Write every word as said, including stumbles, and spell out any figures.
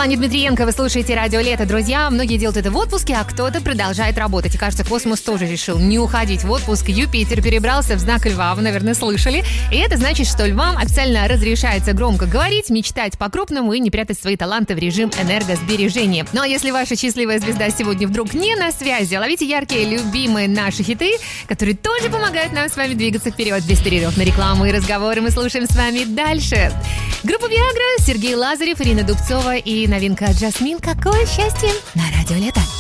Светлана Дмитриенко, вы слушаете «Радио Лето». Друзья, многие делают это в отпуске, а кто-то продолжает работать. И кажется, космос тоже решил не уходить в отпуск. Юпитер перебрался в знак Льва, вы, наверное, слышали. И это значит, что львам официально разрешается громко говорить, мечтать по-крупному и не прятать свои таланты в режим энергосбережения. Ну а если ваша счастливая звезда сегодня вдруг не на связи, ловите яркие, любимые наши хиты, которые тоже помогают нам с вами двигаться вперед без перерывов на рекламу и разговоры. Мы слушаем с вами дальше. Группа «Виагра», Сергей Лазарев, Ирина Дубцова и новинка «Джасмин». Какое счастье на «Радио Лето».